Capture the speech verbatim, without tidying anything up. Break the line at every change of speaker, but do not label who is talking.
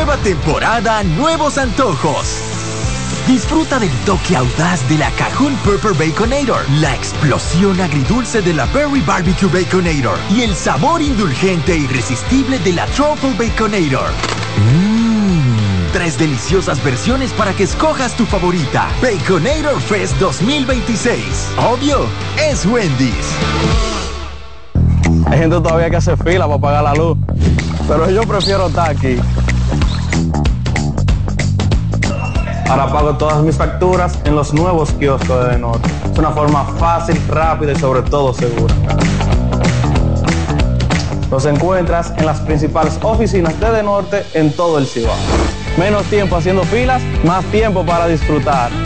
Nueva temporada, nuevos antojos. Disfruta del toque audaz de la Cajun Pepper Baconator, la explosión agridulce de la Berry Barbecue Baconator y el sabor indulgente e irresistible de la Truffle Baconator. Mmm, tres deliciosas versiones para que escojas tu favorita. Baconator Fest dos mil veintiséis. Obvio, es Wendy's.
Hay gente todavía que hace fila para pagar la luz, pero yo prefiero estar aquí. Ahora pago todas mis facturas en los nuevos kioscos de Edenorte. Es una forma fácil, rápida y sobre todo segura. Los encuentras en las principales oficinas de Edenorte en todo el Cibao. Menos tiempo haciendo filas, más tiempo para disfrutar.